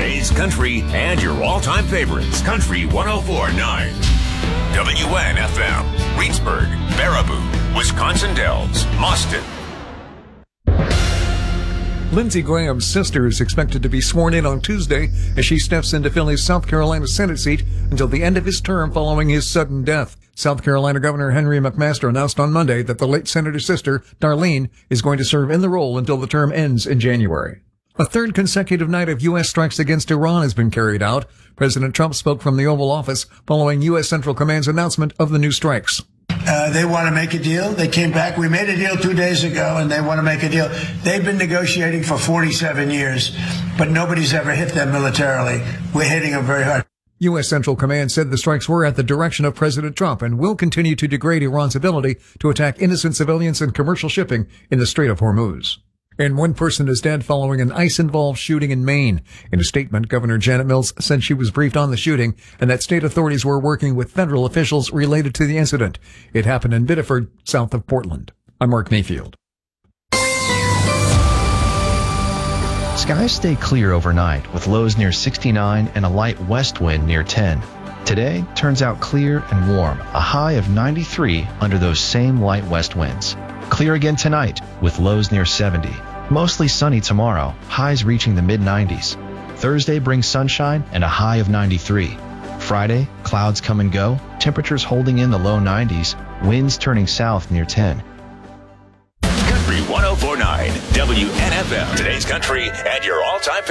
Today's country and your all-time favorites. Country 104.9. WNFM. Reedsburg, Baraboo, Wisconsin Dells, Mauston. Lindsey Graham's sister is expected to be sworn in on Tuesday as she steps into fill his South Carolina Senate seat until the end of his term following his sudden death. South Carolina Governor Henry McMaster announced on Monday that the late senator's sister, Darlene, is going to serve in the role until the term ends in January. A third consecutive night of U.S. strikes against Iran has been carried out. President Trump spoke from the Oval Office following U.S. Central Command's announcement of the new strikes. They want to make a deal. They came back. We made a deal 2 days ago, and they want to make a deal. They've been negotiating for 47 years, but nobody's ever hit them militarily. We're hitting them very hard. U.S. Central Command said the strikes were at the direction of President Trump and will continue to degrade Iran's ability to attack innocent civilians and commercial shipping in the Strait of Hormuz. And one person is dead following an ICE-involved shooting in Maine. In a statement, Governor Janet Mills said she was briefed on the shooting and that state authorities were working with federal officials related to the incident. It happened in Biddeford, south of Portland. I'm Mark Mayfield. Skies stay clear overnight with lows near 69 and a light west wind near 10. Today turns out clear and warm, a high of 93 under those same light west winds. Clear again tonight with lows near 70. Mostly sunny tomorrow, highs reaching the mid-90s. Thursday brings sunshine and a high of 93. Friday, clouds come and go, temperatures holding in the low 90s, winds turning south near 10. Country 104.9 WNFM. Today's country and your all-time